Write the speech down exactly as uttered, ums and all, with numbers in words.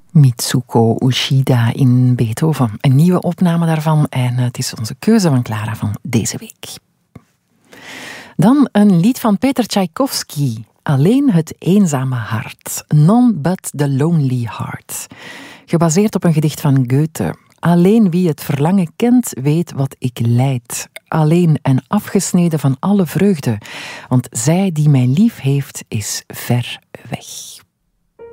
Mitsuko Uchida in Beethoven. Een nieuwe opname daarvan en het is onze keuze van Clara van deze week. Dan een lied van Peter Tchaikovsky. Alleen het eenzame hart. None but the lonely heart. Gebaseerd op een gedicht van Goethe. Alleen wie het verlangen kent, weet wat ik lijd. Alleen en afgesneden van alle vreugde. Want zij die mij lief heeft, is ver weg.